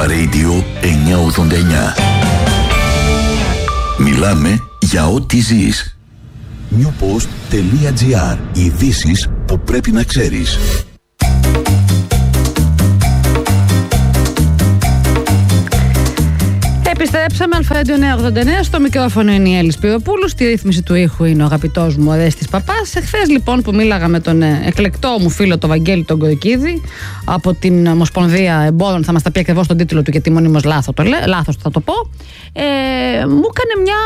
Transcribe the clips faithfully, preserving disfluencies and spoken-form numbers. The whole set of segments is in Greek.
Αλφα Radio εννιακόσια ογδόντα εννιά. Μιλάμε για ό,τι ζεις. newpost.gr. Ειδήσεις που πρέπει να ξέρεις. Επιστρέψαμε, Αλφα Radio εννιακόσια ογδόντα εννιά. Στο μικρόφωνο είναι η Έλλη Σπυροπούλου. Στη ρύθμιση του ήχου είναι ο αγαπητός μου Ορέστης Παπάς. Εχθές λοιπόν που μίλαγα με τον εκλεκτό μου φίλο τον Βαγγέλη τον Κορκίδη από την Ομοσπονδία Εμπόρων, θα μας τα πει ακριβώς τον τίτλο του γιατί μονίμως λάθος, το λέ, λάθος θα το πω, ε, μου έκανε μια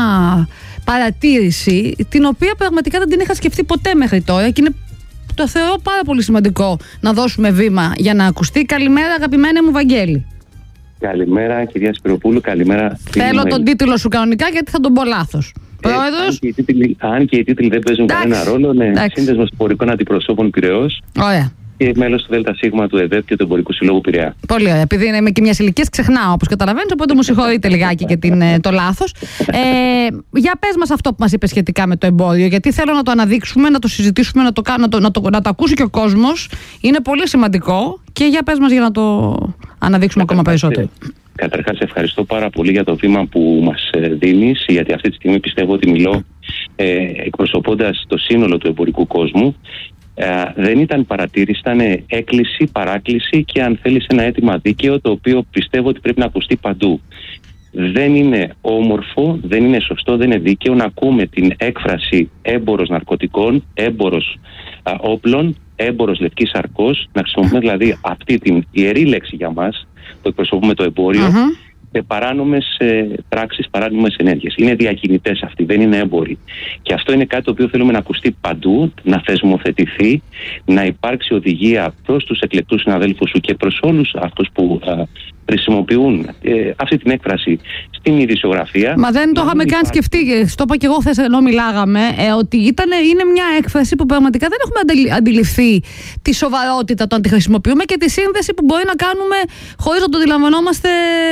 παρατήρηση την οποία πραγματικά δεν την είχα σκεφτεί ποτέ μέχρι τώρα και είναι, το θεωρώ πάρα πολύ σημαντικό να δώσουμε βήμα για να ακουστεί. Καλημέρα αγαπημένε μου Βαγγέλη. Καλημέρα κυρία Σπυροπούλου, καλημέρα. Θέλω τον τίτλο σου κανονικά γιατί θα τον πω λάθος. Ε, αν, και τίτλοι, αν και οι τίτλοι δεν παίζουν κανένα ρόλο, ναι. Σύνδεσμος Εμπορικών Αντιπροσώπων Πειραιώς. Ωραία. Και μέλος του ΔΣ του ΕΔΕΠ και του Εμπορικού Συλλόγου Πειραιά. Πολύ ωραία. Επειδή είμαι και μια ηλικία, ξεχνάω όπως καταλαβαίνεις, οπότε μου συγχωρείτε λιγάκι και την, το λάθος. Ε, για πες μας αυτό που μας είπες σχετικά με το εμπόριο, γιατί θέλω να το αναδείξουμε, να το συζητήσουμε, να το, να το, να το, να το ακούσει και ο κόσμος. Είναι πολύ σημαντικό και για πες μας για να το αναδείξουμε ακόμα περισσότερο. Καταρχάς, ευχαριστώ πάρα πολύ για το βήμα που μας δίνεις, γιατί αυτή τη στιγμή πιστεύω ότι μιλώ ε, εκπροσωπώντας το σύνολο του εμπορικού κόσμου. Ε, δεν ήταν παρατήρηση, ήταν έκκληση, παράκληση και αν θέλεις ένα αίτημα δίκαιο το οποίο πιστεύω ότι πρέπει να ακουστεί παντού. Δεν είναι όμορφο, δεν είναι σωστό, δεν είναι δίκαιο να ακούμε την έκφραση έμπορος ναρκωτικών, έμπορος α, όπλων, έμπορος λευκής αρκός, να χρησιμοποιούμε δηλαδή αυτή την ιερή λέξη για μας που εκπροσωπούμε το εμπόριο, uh-huh. σε παράνομες ε, πράξεις, παράνομες ενέργειες. Είναι διακινητές αυτοί, δεν είναι έμποροι. Και αυτό είναι κάτι το οποίο θέλουμε να ακουστεί παντού, να θεσμοθετηθεί, να υπάρξει οδηγία προς τους εκλεκτούς συναδέλφους σου και προς όλους αυτούς που α, χρησιμοποιούν ε, αυτή την έκφραση στην ειδησιογραφία. Μα δεν το είχαμε καν σκεφτεί. Στο είπα και εγώ χθες ενώ μιλάγαμε, ε, ότι ήταν, είναι μια έκφραση που πραγματικά δεν έχουμε αντιληφθεί τη σοβαρότητα το αν τη χρησιμοποιούμε και τη σύνδεση που μπορεί να κάνουμε χωρίς να το αντιλαμβανόμαστε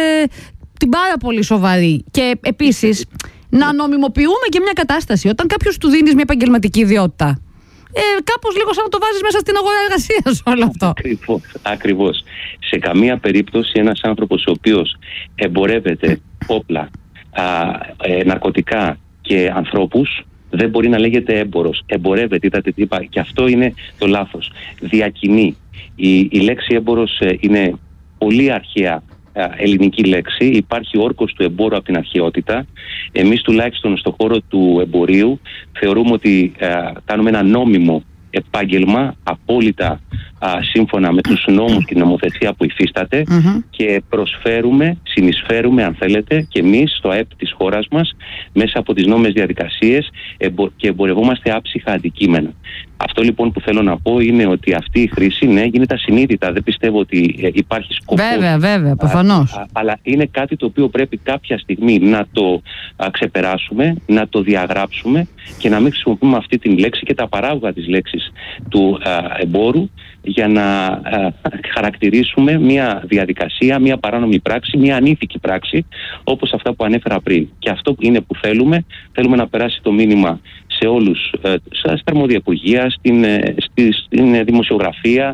την πάρα πολύ σοβαρή. Και επίσης να νομιμοποιούμε και μια κατάσταση. Όταν κάποιος του δίνεις μια επαγγελματική ιδιότητα, Ε, κάπως λίγο σαν να το βάζεις μέσα στην αγορά εργασίας όλο αυτό. Ακριβώς, ακριβώς. Σε καμία περίπτωση ένας άνθρωπος ο οποίος εμπορεύεται όπλα, α, ε, ναρκωτικά και ανθρώπους δεν μπορεί να λέγεται έμπορος. Εμπορεύεται, είδατε τι είπα, και αυτό είναι το λάθος. Διακινεί. Η, η λέξη έμπορος ε, είναι πολύ αρχαία ελληνική λέξη. Υπάρχει όρκος του εμπόρου από την αρχαιότητα. Εμείς τουλάχιστον στον χώρο του εμπορίου θεωρούμε ότι ε, κάνουμε ένα νόμιμο επάγγελμα απόλυτα α, σύμφωνα με τους νόμους και την νομοθεσία που υφίσταται mm-hmm. και προσφέρουμε, συνεισφέρουμε αν θέλετε και εμείς στο ΑΕΠ της χώρας μας μέσα από τις νόμιμες διαδικασίες εμπο- και εμπορευόμαστε άψυχα αντικείμενα. Αυτό λοιπόν που θέλω να πω είναι ότι αυτή η χρήση ναι, γίνεται ασυνείδητα. Δεν πιστεύω ότι ε, υπάρχει σκοπός. Βέβαια, βέβαια, προφανώς. Α, α, αλλά είναι κάτι το οποίο πρέπει κάποια στιγμή να το α, ξεπεράσουμε, να το διαγράψουμε και να μην χρησιμοποιούμε αυτή την λέξη και τα παράγωγα της λέξης του α, εμπόρου για να α, χαρακτηρίσουμε μια διαδικασία, μια παράνομη πράξη, μια ανήθικη πράξη όπως αυτά που ανέφερα πριν. Και αυτό είναι που θέλουμε. Θέλουμε να περάσει το μήνυμα σε όλους, στα αρμόδια υπουργεία, στην, στη, στην δημοσιογραφία,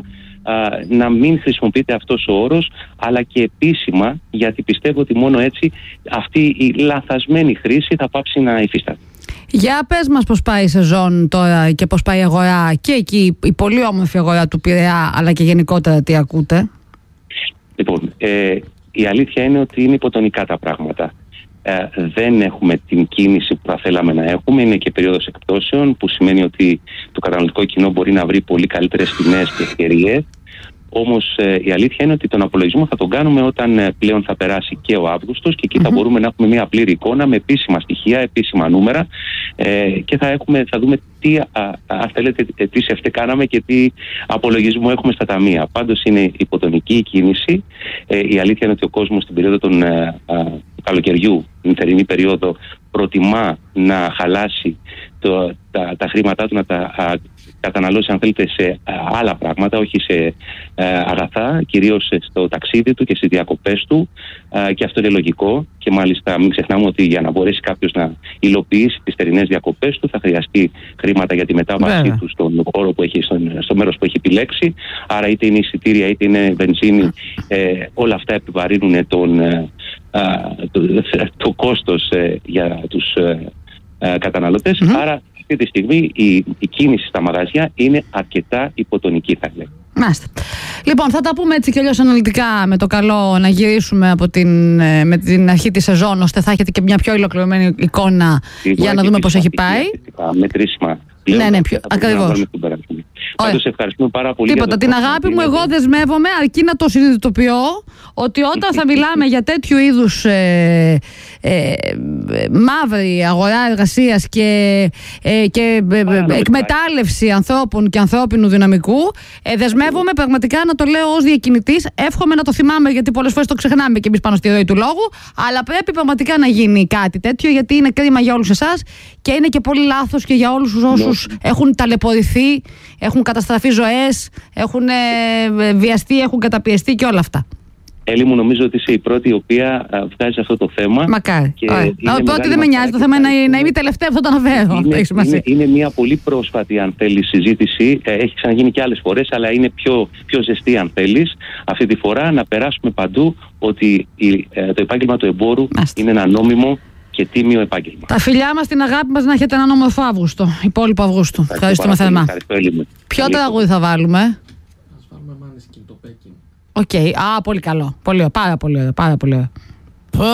να μην χρησιμοποιείται αυτός ο όρος, αλλά και επίσημα, γιατί πιστεύω ότι μόνο έτσι αυτή η λαθασμένη χρήση θα πάψει να υφίσταται. Για πες μας πώς πάει η σεζόν τώρα και πώς πάει η αγορά και εκεί η πολύ όμορφη αγορά του Πειραιά, αλλά και γενικότερα τι ακούτε? Λοιπόν, ε, η αλήθεια είναι ότι είναι υποτονικά τα πράγματα. Ε, δεν έχουμε την κίνηση που θα θέλαμε να έχουμε. Είναι και περίοδος εκπτώσεων, που σημαίνει ότι το καταναλωτικό κοινό μπορεί να βρει πολύ καλύτερες τιμές και ευκαιρίες. Όμως ε, η αλήθεια είναι ότι τον απολογισμό θα τον κάνουμε όταν ε, πλέον θα περάσει και ο Αύγουστος και εκεί mm-hmm. θα μπορούμε να έχουμε μια πλήρη εικόνα με επίσημα στοιχεία, επίσημα νούμερα ε, και θα, έχουμε, θα δούμε τι, αν θέλετε, τι σεφτέ κάναμε και τι απολογισμό έχουμε στα ταμεία. Πάντως είναι υποτονική η κίνηση. Ε, η αλήθεια είναι ότι ο κόσμος στην περίοδο των ε, ε, καλοκαιριού, την θερινή περίοδο, προτιμά να χαλάσει το, τα, τα χρήματά του, να τα α, καταναλώσει, αν θέλετε, σε ε, άλλα πράγματα, όχι σε ε, αγαθά, κυρίως στο ταξίδι του και στις διακοπές του, ε, και αυτό είναι λογικό. Και μάλιστα μην ξεχνάμε ότι για να μπορέσει κάποιος να υλοποιήσει τις θερινές διακοπές του θα χρειαστεί χρήματα για τη μετάβασή Βέβαια. του στον χώρο που έχει, στον, στο μέρος που έχει επιλέξει. Άρα είτε είναι εισιτήρια είτε είναι βενζίνη, ε, όλα αυτά επιβαρύνουν τον, ε, ε, το, το κόστος ε, για τους ε, ε, καταναλωτές. Mm-hmm. Άρα αυτή τη στιγμή η, η κίνηση στα μαγαζιά είναι αρκετά υποτονική, θα λέγαμε. Μάλιστα. Λοιπόν, θα τα πούμε έτσι κι αλλιώς αναλυτικά, με το καλό να γυρίσουμε από την, με την αρχή της σεζόν, ώστε θα έχετε και μια πιο ολοκληρωμένη εικόνα για να δούμε πώς έχει πάει. Μετρήσιμα. Ναι, ναι, πιο, ακριβώς. Πάντως ευχαριστούμε πάρα πολύ. Τίποτα, την αγάπη μου εγώ δεσμεύομαι, αρκεί να το συνειδητοποιώ ότι όταν θα μιλάμε για τέτοιου είδους ε, ε, μαύρη αγορά εργασίας και, ε, και ε, ε, εκμετάλλευση ανθρώπων και ανθρώπινου δυναμικού, ε, δεσμεύομαι πραγματικά να το λέω ως διακινητής. Εύχομαι να το θυμάμαι, γιατί πολλές φορές το ξεχνάμε και εμείς πάνω στη ροή του λόγου, αλλά πρέπει πραγματικά να γίνει κάτι τέτοιο, γιατί είναι κρίμα για όλους εσάς και είναι και πολύ λάθος και για όλους τους όσους έχουν ταλαιπωρηθεί, έχουν καταστραφεί ζωές, έχουν ε, βιαστεί, έχουν καταπιεστεί και όλα αυτά. Έλλη μου, νομίζω ότι είσαι η πρώτη η οποία βγάζει αυτό το θέμα. Μακάρι. Πρώτη δεν με νοιάζει, το θέμα είναι να, να είμαι η τελευταία, αυτό το αναφέρω. Είναι, είναι, είναι μια πολύ πρόσφατη, αν θέλει, συζήτηση. Έχει ξαναγίνει και άλλες φορές, αλλά είναι πιο, πιο ζεστή, αν θέλεις. Αυτή τη φορά να περάσουμε παντού ότι η, το επάγγελμα του εμπόρου Μάστε. είναι ένα νόμιμο και τίμιο επάγγελμα. Τα φιλιά μας, την αγάπη μας, να έχετε έναν όμορφο Αύγουστο, υπόλοιπο Αυγούστου. Ευχαριστούμε θερμά. Ποιο τραγούδι θα βάλουμε? Ας βάλουμε Μάνες Κιν, το Πέκιν. Οκ, okay. Α, πολύ καλό. Πολύ, πάρα πολύ ωραίο, πάρα πολύ ωραίο.